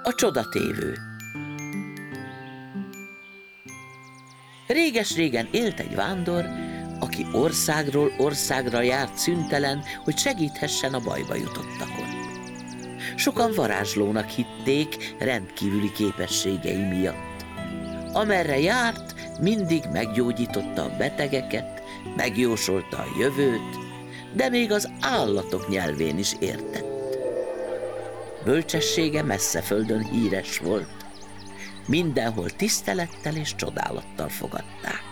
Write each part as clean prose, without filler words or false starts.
A csodatévő. Réges-régen élt egy vándor, aki országról országra járt szüntelen, hogy segíthessen a bajba jutottakon. Sokan varázslónak hitték rendkívüli képességei miatt. Amerre járt, mindig meggyógyította a betegeket, megjósolta a jövőt, de még az állatok nyelvén is értett. Bölcsessége messze földön híres volt. Mindenhol tisztelettel és csodálattal fogadták.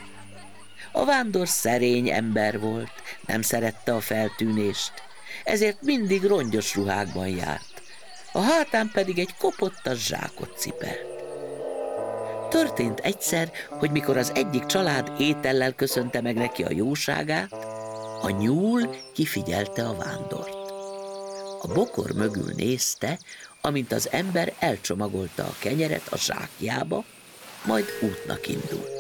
A vándor szerény ember volt, nem szerette a feltűnést, ezért mindig rongyos ruhákban járt, a hátán pedig egy kopottas zsákot cipelt. Történt egyszer, hogy mikor az egyik család étellel köszönte meg neki a jóságát, a nyúl kifigyelte a vándort. A bokor mögül nézte, amint az ember elcsomagolta a kenyeret a zsákjába, majd útnak indult.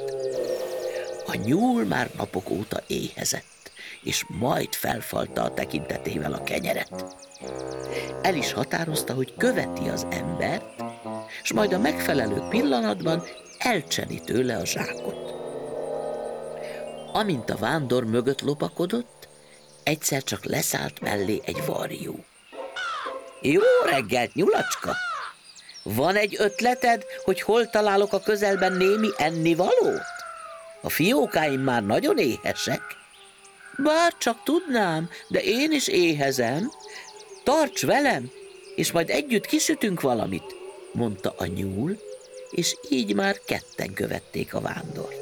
A nyúl már napok óta éhezett, és majd felfalta a tekintetével a kenyeret. El is határozta, hogy követi az embert, és majd a megfelelő pillanatban elcseni tőle a zsákot. Amint a vándor mögött lopakodott, egyszer csak leszállt mellé egy varjú. Jó reggelt, nyulacska! Van egy ötleted, hogy hol találok a közelben némi ennivalót? A fiókáim már nagyon éhesek. Bár csak tudnám, de én is éhezem. Tarts velem, és majd együtt kisütünk valamit, mondta a nyúl, és így már ketten követték a vándort.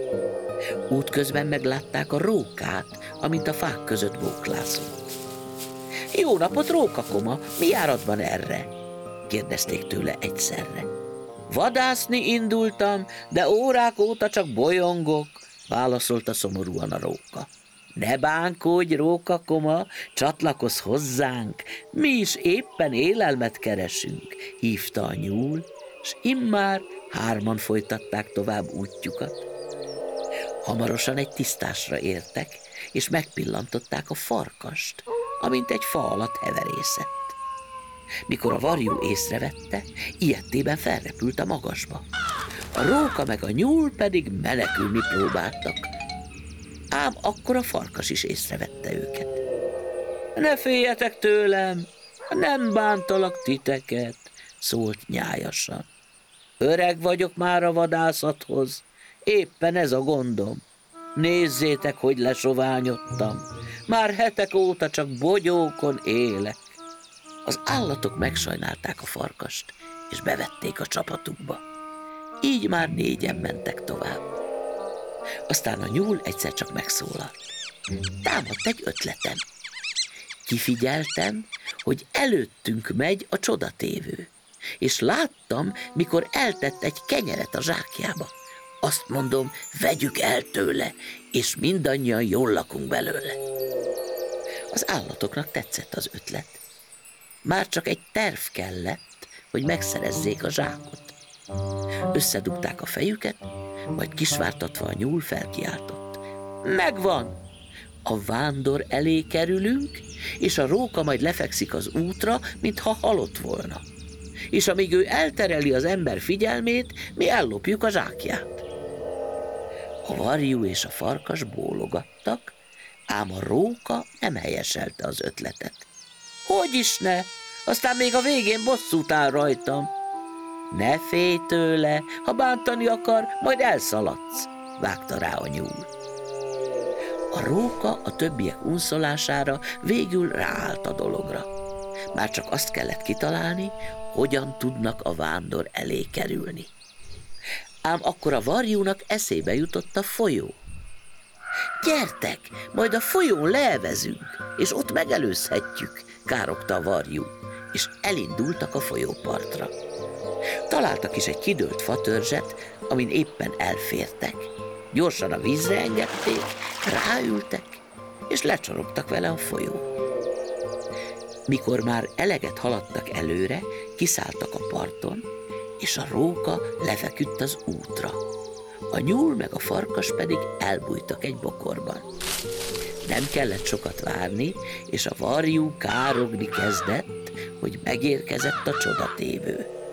Útközben meglátták a rókát, amint a fák között bóklászott. Jó napot, rókakoma, mi járatban erre? Kérdezték tőle egyszerre. Vadászni indultam, de órák óta csak bolyongok, válaszolta szomorúan a róka. Ne bánkodj, rókakoma, csatlakozz hozzánk, mi is éppen élelmet keresünk, hívta a nyúl, s immár hárman folytatták tovább útjukat. Hamarosan egy tisztásra értek, és megpillantották a farkast, amint egy fa alatt heverészett. Mikor a varjú észrevette, ijedtében felrepült a magasba. A róka meg a nyúl pedig menekülni próbáltak. Ám akkor a farkas is észrevette őket. Ne féljetek tőlem, nem bántalak titeket, szólt nyájasan. Öreg vagyok már a vadászathoz, éppen ez a gondom. Nézzétek, hogy lesoványodtam, már hetek óta csak bogyókon élek. Az állatok megsajnálták a farkast, és bevették a csapatukba. Így már négyen mentek tovább. Aztán a nyúl egyszer csak megszólalt. Támadt egy ötletem. Kifigyeltem, hogy előttünk megy a csodatévő, és láttam, mikor eltett egy kenyeret a zsákjába. Azt mondom, vegyük el tőle, és mindannyian jól lakunk belőle. Az állatoknak tetszett az ötlet. Már csak egy terv kellett, hogy megszerezzék a zsákot. Összedugták a fejüket, majd kisvártatva a nyúl felkiáltott. Megvan! A vándor elé kerülünk, és a róka majd lefekszik az útra, mintha halott volna. És amíg ő eltereli az ember figyelmét, mi ellopjuk a zsákját. A varjú és a farkas bólogattak, ám a róka nem helyeselte az ötletet. Hogyis ne? Aztán még a végén bosszút áll rajtam. Ne félj tőle, ha bántani akar, majd elszaladsz, vágta rá a nyúl. A róka a többiek unszolására végül ráállt a dologra. Már csak azt kellett kitalálni, hogyan tudnak a vándor elé kerülni. Ám akkor a varjúnak eszébe jutott a folyó. Gyertek, majd a folyón leevezünk, és ott megelőzhetjük, károgta a varjú, és elindultak a folyópartra. Találtak is egy kidőlt fatörzset, amin éppen elfértek. Gyorsan a vízre engedték, ráültek, és lecsorogtak vele a folyón. Mikor már eleget haladtak előre, kiszálltak a parton, és a róka lefeküdt az útra. A nyúl meg a farkas pedig elbújtak egy bokorban. Nem kellett sokat várni, és a varjú károgni kezdett, hogy megérkezett a csodatévő.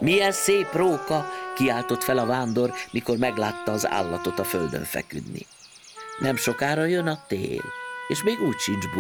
Milyen szép róka, kiáltott fel a vándor, mikor meglátta az állatot a földön feküdni. Nem sokára jön a tél, és még úgy sincs